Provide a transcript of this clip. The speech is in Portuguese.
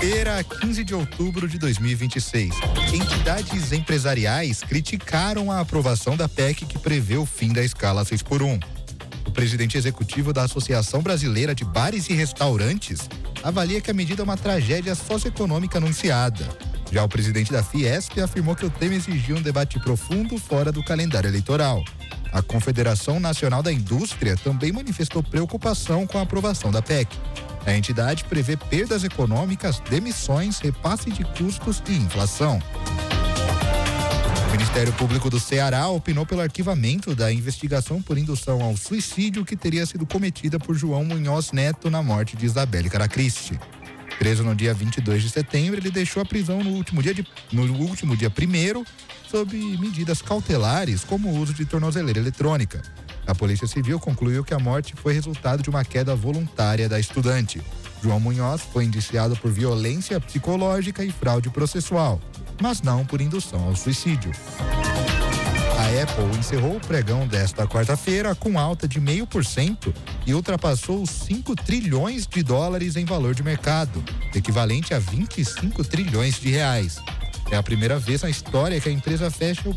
Quinta-feira, 15 de outubro de 2026. Entidades empresariais criticaram a aprovação da PEC que prevê o fim da escala 6x1. O presidente executivo da Associação Brasileira de Bares e Restaurantes avalia que a medida é uma tragédia socioeconômica anunciada. Já o presidente da Fiesp afirmou que o tema exigia um debate profundo fora do calendário eleitoral. A Confederação Nacional da Indústria também manifestou preocupação com a aprovação da PEC. A entidade prevê perdas econômicas, demissões, repasse de custos e inflação. O Ministério Público do Ceará opinou pelo arquivamento da investigação por indução ao suicídio que teria sido cometida por João Munhoz Neto na morte de Isabelle Caracristi. Preso no dia 22 de setembro, ele deixou a prisão no último dia 1º, sob medidas cautelares, como o uso de tornozeleira eletrônica. A Polícia Civil concluiu que a morte foi resultado de uma queda voluntária da estudante. João Munhoz foi indiciado por violência psicológica e fraude processual, mas não por indução ao suicídio. A Apple encerrou o pregão desta quarta-feira com alta de 0,5% e ultrapassou os 5 trilhões de dólares em valor de mercado, equivalente a 25 trilhões de reais. É a primeira vez na história que a empresa fecha o